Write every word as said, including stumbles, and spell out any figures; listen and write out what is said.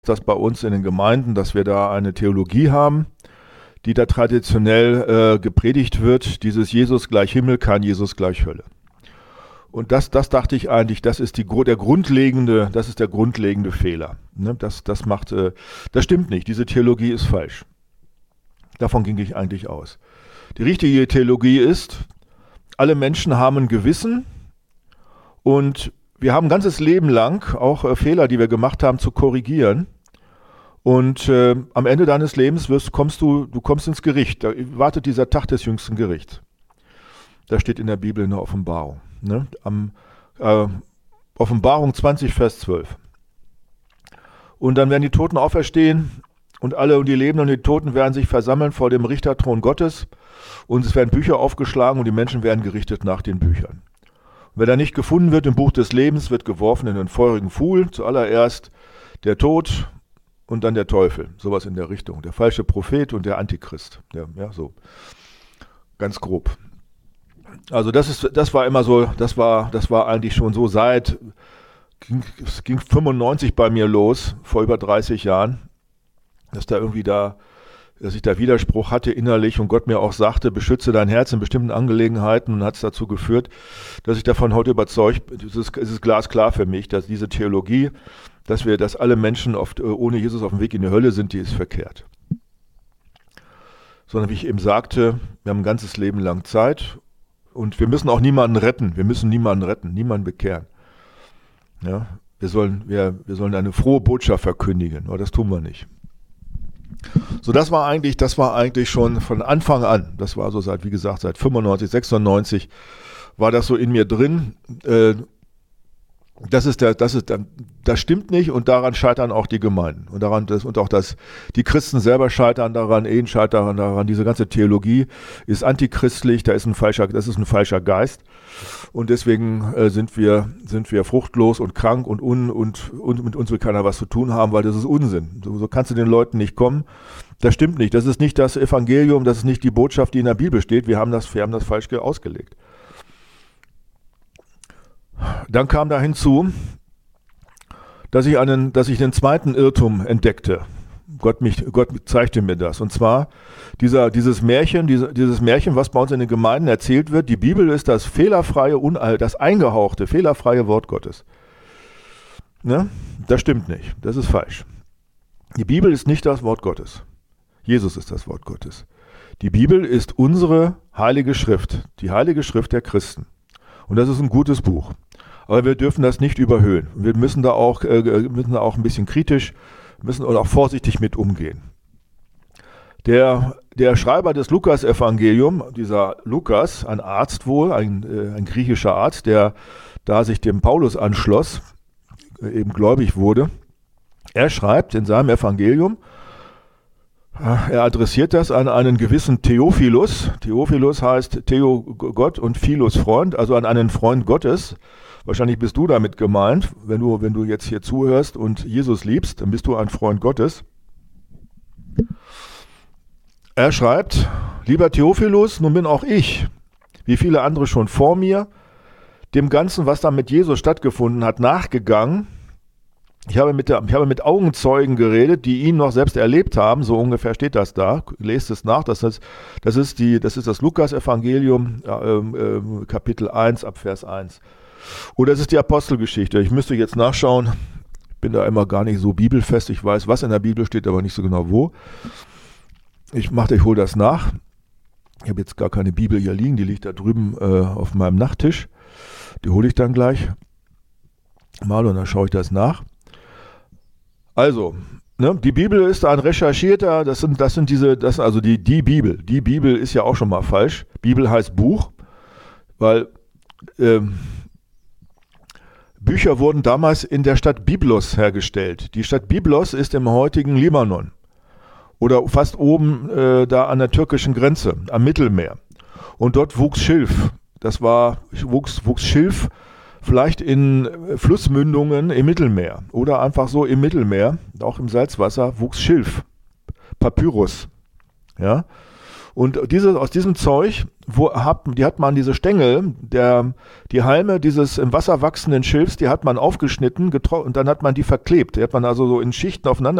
das bei uns in den Gemeinden, dass wir da eine Theologie haben, die da traditionell äh, gepredigt wird, dieses Jesus gleich Himmel, kein Jesus gleich Hölle. Und das, das dachte ich eigentlich, das ist die, der grundlegende, das ist der grundlegende Fehler. Ne? Das, das macht, äh, das stimmt nicht. Diese Theologie ist falsch. Davon ging ich eigentlich aus. Die richtige Theologie ist, alle Menschen haben ein Gewissen und wir haben ein ganzes Leben lang auch äh, Fehler, die wir gemacht haben, zu korrigieren. Und äh, am Ende deines Lebens wirst, kommst du, du kommst ins Gericht. Da wartet dieser Tag des jüngsten Gerichts. Das steht in der Bibel in der Offenbarung. Ne? Am äh, Offenbarung zwanzig, Vers zwölf. Und dann werden die Toten auferstehen und alle und die Lebenden und die Toten werden sich versammeln vor dem Richterthron Gottes und es werden Bücher aufgeschlagen und die Menschen werden gerichtet nach den Büchern. Und wer da nicht gefunden wird im Buch des Lebens, wird geworfen in den feurigen Pfuhl. Zuallererst der Tod und dann der Teufel. Sowas in der Richtung. Der falsche Prophet und der Antichrist. Ja, ja, so. Ganz grob. Also das ist, das war immer so, das war, das war eigentlich schon so seit, ging, es ging fünfundneunzig bei mir los, vor über dreißig Jahren, dass da irgendwie da, dass ich da Widerspruch hatte innerlich und Gott mir auch sagte, beschütze dein Herz in bestimmten Angelegenheiten und hat es dazu geführt, dass ich davon heute überzeugt bin, es ist, es ist glasklar für mich, dass diese Theologie, dass wir, dass alle Menschen oft ohne Jesus auf dem Weg in die Hölle sind, die ist verkehrt. Sondern wie ich eben sagte, wir haben ein ganzes Leben lang Zeit und wir müssen auch niemanden retten, wir müssen niemanden retten, niemanden bekehren. Ja, wir sollen, wir, wir sollen eine frohe Botschaft verkündigen, aber das tun wir nicht. So, das war eigentlich, das war eigentlich schon von Anfang an, das war so seit, wie gesagt, seit fünfundneunzig, sechsundneunzig, war das so in mir drin. Äh, das ist der, das ist dann, das stimmt nicht und daran scheitern auch die Gemeinden und daran, das, und auch das, die Christen selber scheitern daran, Ehen scheitern daran, diese ganze Theologie ist antichristlich, da ist ein falscher, das ist ein falscher Geist und deswegen äh, sind wir, sind wir fruchtlos und krank und un, und, und mit uns will keiner was zu tun haben, weil das ist Unsinn. So, so kannst du den Leuten nicht kommen. Das stimmt nicht. Das ist nicht das Evangelium, das ist nicht die Botschaft, die in der Bibel steht. Wir haben das, wir haben das falsch ausgelegt. Dann kam da hinzu, dass ich einen, dass ich den zweiten Irrtum entdeckte. Gott mich, Gott zeigte mir das. Und zwar dieser, dieses Märchen, diese, dieses Märchen, was bei uns in den Gemeinden erzählt wird. Die Bibel ist das fehlerfreie, das eingehauchte, fehlerfreie Wort Gottes. Ne? Das stimmt nicht. Das ist falsch. Die Bibel ist nicht das Wort Gottes. Jesus ist das Wort Gottes. Die Bibel ist unsere heilige Schrift, die heilige Schrift der Christen. Und das ist ein gutes Buch. Aber wir dürfen das nicht überhöhen. Wir müssen da auch, äh, müssen da auch ein bisschen kritisch, müssen auch vorsichtig mit umgehen. Der, der Schreiber des Lukas-Evangelium, dieser Lukas, ein Arzt wohl, ein, äh, ein griechischer Arzt, der da sich dem Paulus anschloss, äh, eben gläubig wurde, er schreibt in seinem Evangelium, er adressiert das an einen gewissen Theophilus. Theophilus heißt Theo Gott und Philos Freund, also an einen Freund Gottes. Wahrscheinlich bist du damit gemeint, wenn du, wenn du jetzt hier zuhörst und Jesus liebst, dann bist du ein Freund Gottes. Er schreibt, lieber Theophilus, nun bin auch ich, wie viele andere schon vor mir, dem Ganzen, was da mit Jesus stattgefunden hat, nachgegangen. Ich habe, mit der, ich habe mit Augenzeugen geredet, die ihn noch selbst erlebt haben, so ungefähr steht das da, lest es nach, das ist das, ist die, das, ist das Lukas-Evangelium, äh, äh, Kapitel eins, ab Vers eins. Oder es ist die Apostelgeschichte, ich müsste jetzt nachschauen, ich bin da immer gar nicht so bibelfest, ich weiß, was in der Bibel steht, aber nicht so genau wo. Ich mache, ich hole das nach, ich habe jetzt gar keine Bibel hier liegen, die liegt da drüben äh, auf meinem Nachttisch, die hole ich dann gleich mal und dann schaue ich das nach. Also, ne, die Bibel ist ein recherchierter, das sind, das sind diese, das also die, die Bibel. Die Bibel ist ja auch schon mal falsch. Bibel heißt Buch, weil ähm, Bücher wurden damals in der Stadt Byblos hergestellt. Die Stadt Byblos ist im heutigen Libanon oder fast oben äh, da an der türkischen Grenze, am Mittelmeer. Und dort wuchs Schilf. Das war, wuchs, wuchs Schilf vielleicht in Flussmündungen im Mittelmeer oder einfach so im Mittelmeer, auch im Salzwasser, wuchs Schilf, Papyrus. Ja? Und diese, aus diesem Zeug, wo hat, die hat man diese Stängel, der, die Halme dieses im Wasser wachsenden Schilfs, die hat man aufgeschnitten getro- und dann hat man die verklebt. Die hat man also so in Schichten aufeinander